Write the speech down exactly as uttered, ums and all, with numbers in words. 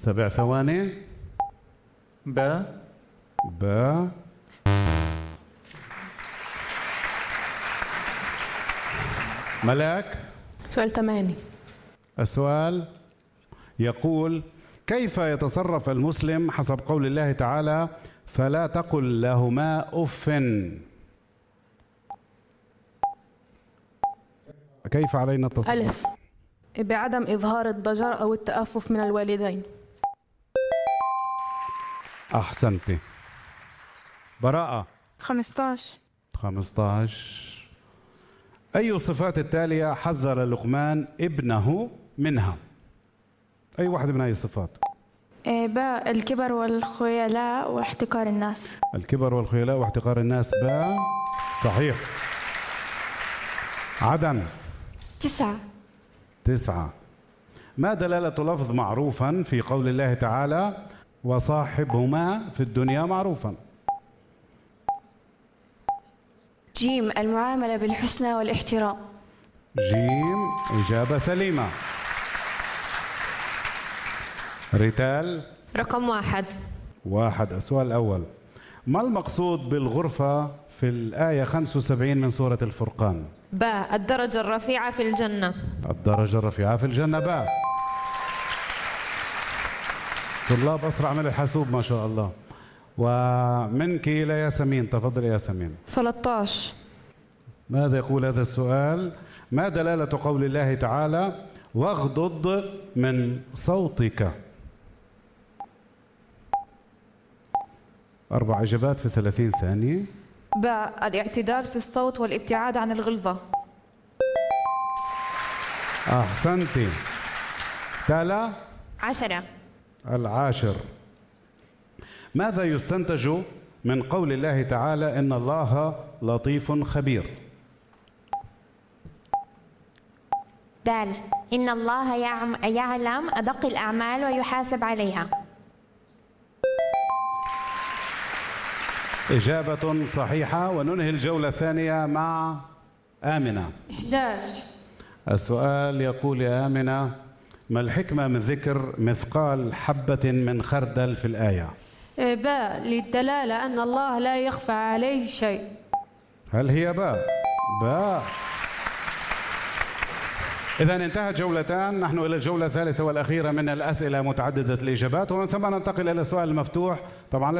سبع ثواني. ب ب ملاك. سؤال ثمانية. السؤال يقول: كيف يتصرف المسلم حسب قول الله تعالى: فلا تقل لهما أف؟ كيف علينا التصرف؟ ألف، بعدم إظهار الضجر أو التأفف من الوالدين. أحسنتي. براءة. خمسة عشر. خمسة عشر. أي الصفات التالية حذر لقمان ابنه منها؟ أي واحدة من هذه الصفات؟ باء الكبر والخيلاء واحتقار الناس. الكبر والخيلاء واحتقار الناس. باء صحيح. عدن. تسعة. تسعة. ما دلالة لفظ معروفا في قول الله تعالى: وصاحبهما في الدنيا معروفا؟ جيم المعاملة بالحسنى والاحترام. جيم إجابة سليمة. ريتال. رقم واحد. واحد. السؤال الأول: ما المقصود بالغرفة في الآية خمسة وسبعين من سورة الفرقان؟ باء الدرجة الرفيعة في الجنة. الدرجة الرفيعة في الجنة. باء. طلاب أسرع من الحاسوب ما شاء الله. ومنك إلى ياسمين. تفضل ياسمين. ثلاثة عشر. ماذا يقول هذا السؤال؟ ما دلالة قول الله تعالى: واغضض من صوتك؟ أربع إجابات في ثلاثين ثانية. باء الاعتدال في الصوت والابتعاد عن الغلظة. أحسنتي. تالا. عشرة. العاشر. ماذا يستنتج من قول الله تعالى: إن الله لطيف خبير؟ دال إن الله يعلم أدق الأعمال ويحاسب عليها. إجابة صحيحة. وننهي الجولة الثانية مع آمنة. أحد عشر. السؤال يقول: يا آمنة، ما الحكمة من ذكر مثقال حبة من خردل في الآية؟ باء للدلالة أن الله لا يخفى عليه شيء. هل هي باء؟ باء. إذا انتهت جولتان، نحن إلى الجولة الثالثة والأخيرة من الأسئلة متعددة الإجابات، ومن ثم ننتقل إلى السؤال المفتوح. طبعا